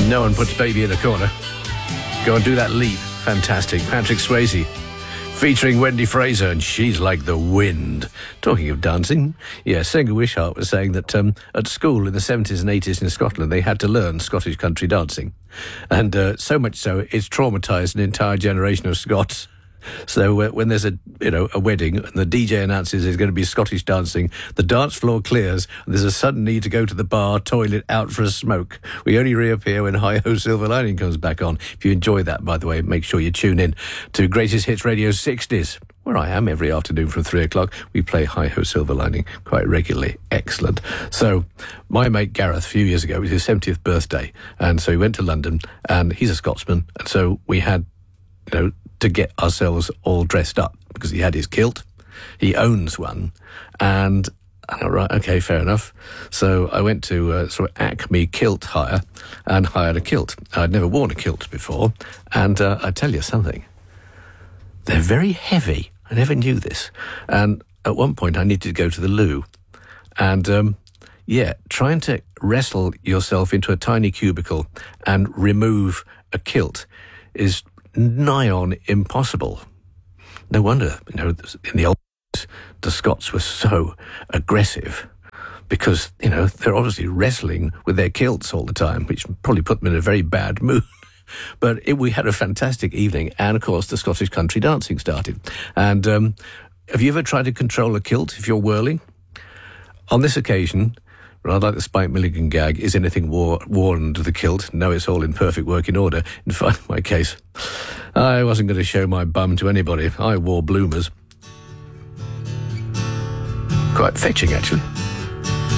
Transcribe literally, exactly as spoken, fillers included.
No one puts baby in a corner. Go and do that leap. Fantastic. Patrick Swayze, featuring Wendy Fraser, and She's Like the Wind. Talking of dancing, yeah, Singer Wishart was saying that um, at school in the seventies and eighties in Scotland, they had to learn Scottish country dancing. And uh, so much so, it's traumatised an entire generation of Scots. So uh, when there's a you know a wedding and the D J announces there's going to be Scottish dancing, the dance floor clears and there's a sudden need to go to the bar, toilet, out for a smoke. We only reappear when Hi Ho Silver Lining comes back on. If you enjoy that, by the way, make sure you tune in to Greatest Hits Radio sixties, where I am every afternoon from three o'clock. We play Hi Ho Silver Lining quite regularly. Excellent. So my mate Gareth, a few years ago, it was his seventieth birthday, and so he went to London, and he's a Scotsman, and so we had, you know, to get ourselves all dressed up, because he had his kilt. He owns one. And, I know, right, okay, fair enough. So I went to uh, sort of Acme Kilt Hire and hired a kilt. I'd never worn a kilt before. And uh, I tell you something, they're very heavy. I never knew this. And at one point I needed to go to the loo. And, um, yeah, trying to wrestle yourself into a tiny cubicle and remove a kilt is nigh on impossible. No wonder, you know, in the old days, the Scots were so aggressive, because, you know, they're obviously wrestling with their kilts all the time, which probably put them in a very bad mood. But it, we had a fantastic evening, and of course the Scottish country dancing started. And um, have you ever tried to control a kilt if you're whirling? On this occasion, rather like the Spike Milligan gag, is anything wore, worn under the kilt? No, it's all in perfect working order. In fact, in my case, I wasn't going to show my bum to anybody. I wore bloomers. Quite fetching, actually.